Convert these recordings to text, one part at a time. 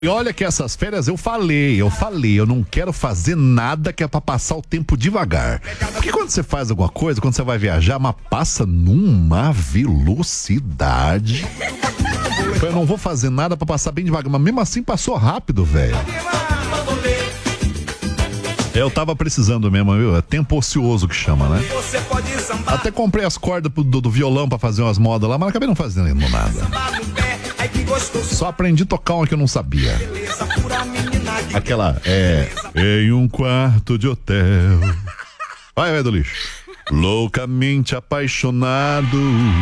E olha que essas férias eu falei, eu não quero fazer nada que é pra passar o tempo devagar. Porque quando você faz alguma coisa, quando você vai viajar, mas passa numa velocidade. Eu não vou fazer nada pra passar bem devagar, mas mesmo assim passou rápido, velho. Eu tava precisando mesmo, viu? É tempo ocioso que chama, né? Até comprei as cordas do violão pra fazer umas modas lá, mas acabei não fazendo nada. Só aprendi a tocar uma que eu não sabia. Aquela em um quarto de hotel. Vai do lixo. Loucamente apaixonado.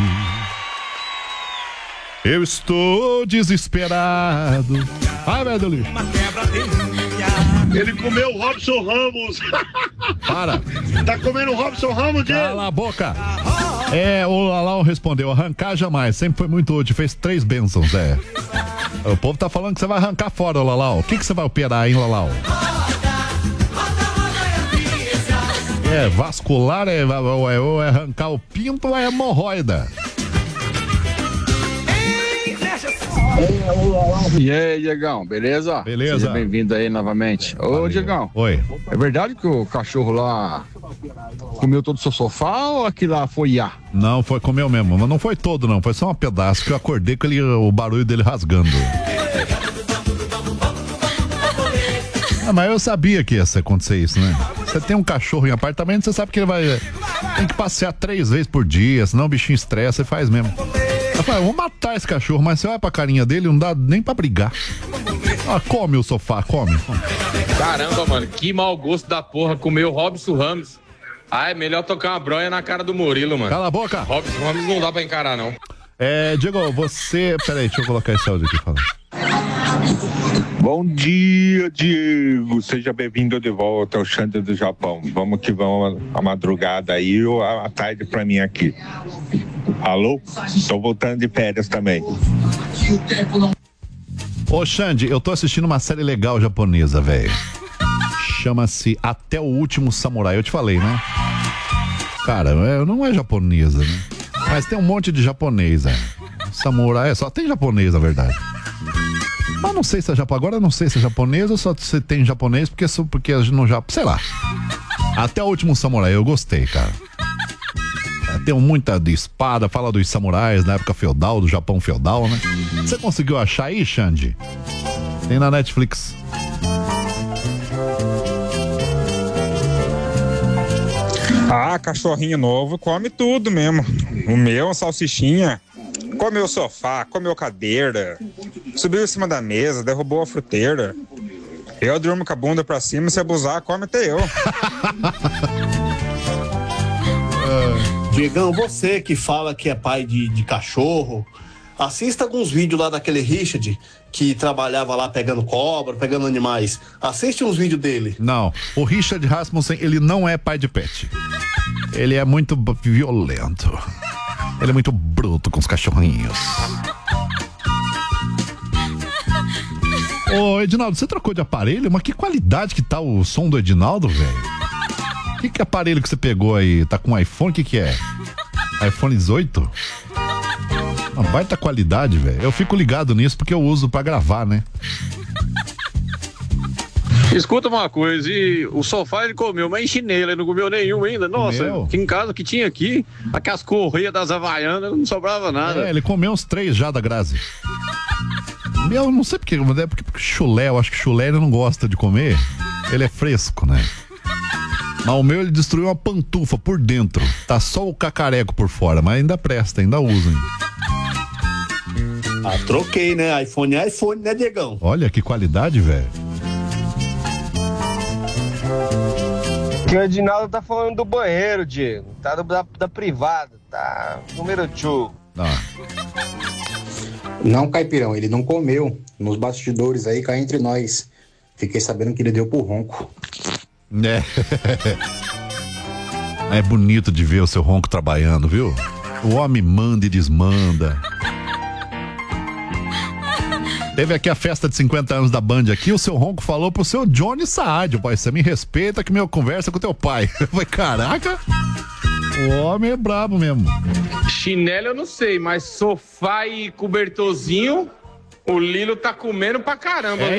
Eu estou desesperado. Vai do lixo. Ele comeu o Robson Ramos. Para. Tá comendo o Robson Ramos, Diego? Cala a boca. O Lalau respondeu, arrancar jamais, sempre foi muito útil, fez 3 bênçãos, O povo tá falando que você vai arrancar fora, Lalau. O que você vai operar, hein, Lalau? Vascular, ou é arrancar o pinto ou é hemorroida? E aí, Diegão, beleza? Beleza. Seja bem-vindo aí novamente. Ô, Diegão. Oi. É verdade que o cachorro lá comeu todo o seu sofá ou aquilo lá foi IA? Não, comeu mesmo, mas não foi todo não, foi só um pedaço que eu acordei com o barulho dele rasgando. Mas eu sabia que ia acontecer isso, né? Você tem um cachorro em apartamento, você sabe que ele tem que passear 3 vezes por dia, senão o bichinho estressa e faz mesmo. Eu falei, eu vou matar esse cachorro, mas você olha pra carinha dele, não dá nem pra brigar. Come o sofá, come. Caramba, mano, que mau gosto da porra comer o Robson Ramos. É melhor tocar uma bronha na cara do Murilo, mano. Cala a boca. Robson Ramos não dá pra encarar, não. Diego, você... Peraí, deixa eu colocar esse áudio aqui, fala. Bom dia, Diego. Seja bem-vindo de volta ao Xande do Japão. Vamos que vamos a madrugada aí ou a tarde pra mim aqui. Alô? Tô voltando de férias também. Ô, Xande, eu tô assistindo uma série legal japonesa, velho. Chama-se Até o Último Samurai. Eu te falei, né? Cara, não é japonesa, né? Mas tem um monte de japonês, Samurai, só tem japonês, na verdade. Mas não sei se é japonês. Agora eu não sei se é japonês ou só se tem japonês porque no Japão. Sei lá. Até o Último Samurai, eu gostei, cara. Tem muita de espada, fala dos samurais na época feudal, do Japão feudal, né? Você conseguiu achar aí, Xande? Tem na Netflix. Cachorrinho novo come tudo mesmo. O meu, uma salsichinha. Comeu o sofá, comeu cadeira, subiu em cima da mesa, derrubou a fruteira. Eu durmo com a bunda pra cima, se abusar, come até eu. Diegão, você que fala que é pai de cachorro, assista alguns vídeos lá daquele Richard que trabalhava lá pegando cobra, pegando animais. Assiste uns vídeos dele. Não, o Richard Rasmussen, ele não é pai de pet. Ele é muito violento. Ele é muito bruto com os cachorrinhos. Ô, Edinaldo, você trocou de aparelho? Mas que qualidade que tá o som do Edinaldo, velho? Que aparelho que você pegou aí? Tá com iPhone? O que é? iPhone 18? Uma baita qualidade, velho. Eu fico ligado nisso porque eu uso pra gravar, né? Escuta uma coisa, e o sofá ele comeu, mas em chinelo, ele não comeu nenhum ainda. Nossa, que em casa que tinha aqui, aquelas correias das Havaianas, não sobrava nada. Ele comeu uns 3 já da Grazi. Eu não sei porque chulé, eu acho que chulé ele não gosta de comer. Ele é fresco, né? Mas o meu ele destruiu uma pantufa por dentro. Tá só o cacareco por fora, mas ainda presta, ainda usam. Troquei, né? iPhone é iPhone, né, Diegão? Olha que qualidade, velho. O Edinaldo tá falando do banheiro, Diego. Tá da privada, tá número 2. Não, Caipirão, ele não comeu. Nos bastidores aí, cá entre nós. Fiquei sabendo que ele deu pro ronco. É bonito de ver o seu ronco trabalhando, viu? O homem manda e desmanda. Teve aqui a festa de 50 anos da Band aqui, o seu ronco falou pro seu Johnny Saad, pai, você me respeita que meu conversa com teu pai. Eu falei, caraca, o homem é brabo mesmo. Chinelo eu não sei, mas sofá e cobertorzinho, O Lilo tá comendo pra caramba.